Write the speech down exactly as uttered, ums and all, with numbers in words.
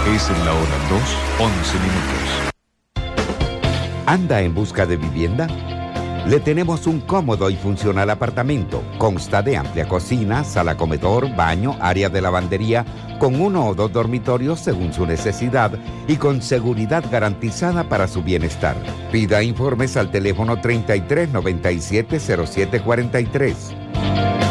Es la hora dos, once minutos. ¿Anda en busca de vivienda? Le tenemos un cómodo y funcional apartamento. Consta de amplia cocina, sala comedor, baño, área de lavandería, con uno o dos dormitorios según su necesidad y con seguridad garantizada para su bienestar. Pida informes al teléfono treinta y tres noventa y siete cero siete cuarenta y tres.